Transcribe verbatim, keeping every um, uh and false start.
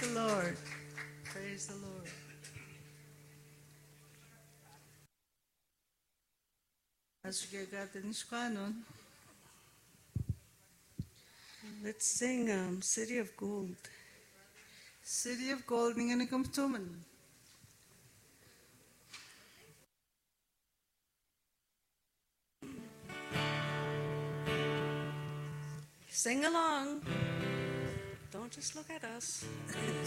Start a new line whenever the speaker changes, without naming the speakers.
the Lord. Praise the Lord. As we got in Shkanon,
Let's sing um, City of Gold.
City of Gold,ningen ik kom tomen.
Sing along. Don't just look at us.